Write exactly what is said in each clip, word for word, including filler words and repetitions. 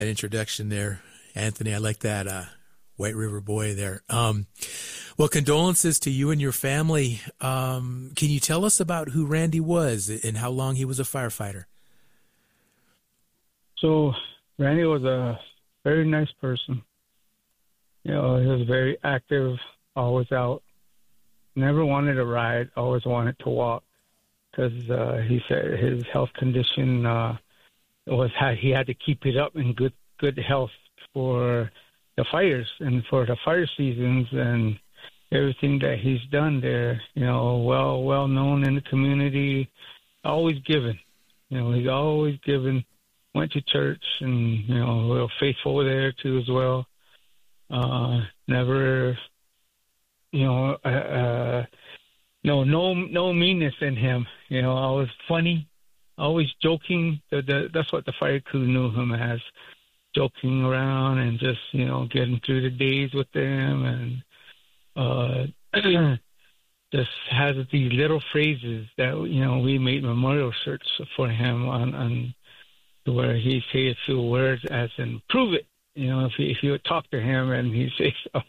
That introduction there, Anthony. I like that. Uh, White River boy there. Um, well, condolences to you and your family. Um, can you tell us about who Randy was and how long he was a firefighter? So Randy was a very nice person. You know, he was very active, always out. Never wanted to ride, always wanted to walk, because uh, he said his health condition uh, was he had to keep it up in good good health for the fires and for the fire seasons and everything that he's done there. You know, well well known in the community, always giving. You know, he's always giving. Went to church and, you know, real faithful there too as well. Uh, never, you know, uh, uh, no, no, no meanness in him. You know, always funny, always joking. The, the, that's what the fire crew knew him as, joking around and just, you know, getting through the days with them. And uh, just has these little phrases that, you know, we made memorial shirts for him on, on where he say a few words as in prove it, you know, if you, if you would talk to him and he say so,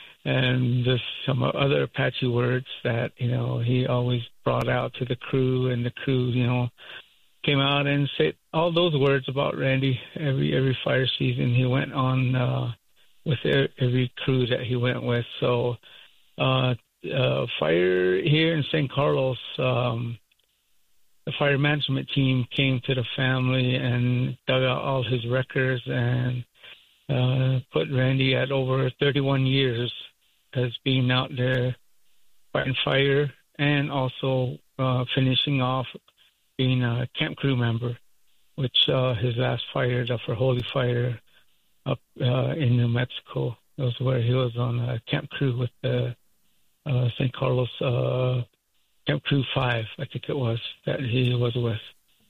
and just some other Apache words that, you know, he always brought out to the crew, and the crew, you know, came out and said all those words about Randy every every fire season he went on uh, with every crew that he went with. So uh, uh, fire here in San Carlos, um, the fire management team came to the family and dug out all his records and uh, put Randy at over thirty-one years as being out there fighting fire and also uh, finishing off being a camp crew member, which uh, his last fire, the For Holy Fire up uh, in New Mexico, was where he was on a camp crew with the uh, San Carlos uh Camp Crew five, I think it was, that he was with.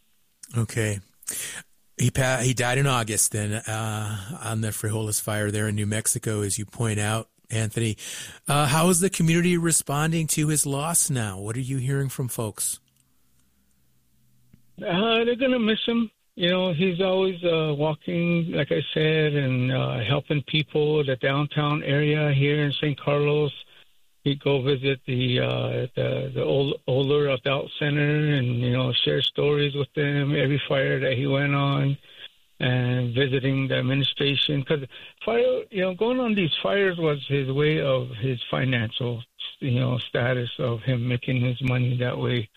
Okay. He pa- he died in August then uh, on the Frijoles fire there in New Mexico, as you point out, Anthony. Uh, how is the community responding to his loss now? What are you hearing from folks? Uh, they're going to miss him. You know, he's always uh, walking, like I said, and uh, helping people, the downtown area here in San Carlos. He'd go visit the uh, the, the old, older adult center and, you know, share stories with them every fire that he went on, and visiting the administration. Because fire, you know, going on these fires was his way of his financial, you know, status of him making his money that way.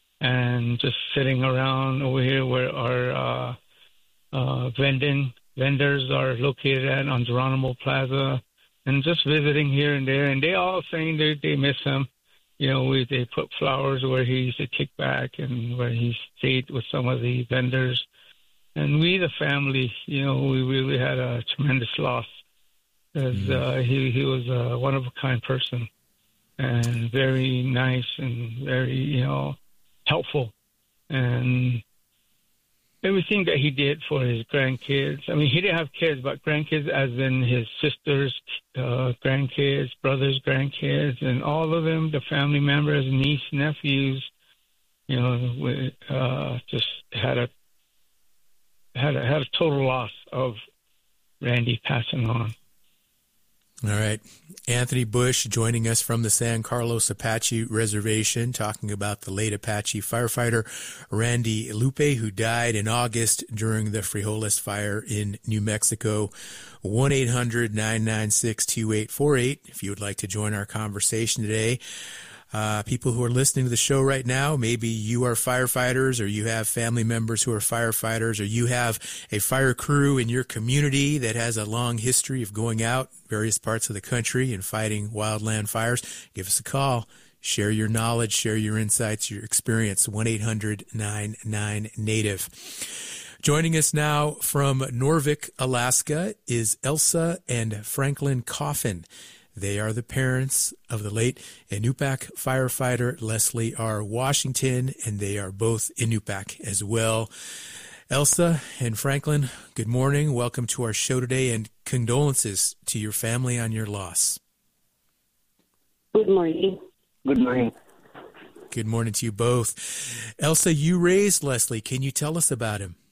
And just sitting around over here where our uh, uh, vending vendors are located at on Geronimo Plaza, and just visiting here and there, and they all saying they they miss him. You know, we, they put flowers where he used to kick back and where he stayed with some of the vendors. And we, the family, you know, we really had a tremendous loss, because mm-hmm. uh, he he was a one of a kind person, and very nice and very, you know, helpful, and everything that he did for his grandkids. I mean, he didn't have kids, but grandkids as in his sisters, uh, grandkids, brothers, grandkids, and all of them, the family members, niece, nephews, you know, we, uh, just had a, had a, had a total loss of Randy passing on. All right. Anthony Bush joining us from the San Carlos Apache Reservation, talking about the late Apache firefighter Randy Lupe, who died in August during the Frijoles fire in New Mexico. one eight hundred nine nine six two eight four eight if you would like to join our conversation today. Uh, people who are listening to the show right now, maybe you are firefighters, or you have family members who are firefighters, or you have a fire crew in your community that has a long history of going out various parts of the country and fighting wildland fires. Give us a call. Share your knowledge, share your insights, your experience. one eight hundred nine nine native. Joining us now from Norvik, Alaska, is Elsa and Franklin Coffin. They are the parents of the late Inupiaq firefighter Leslie R. Washington, and they are both Inupiaq as well. Elsa and Franklin, good morning. Welcome to our show today, and condolences to your family on your loss. Good morning. Good morning. Good morning to you both. Elsa, you raised Leslie. Can you tell us about him?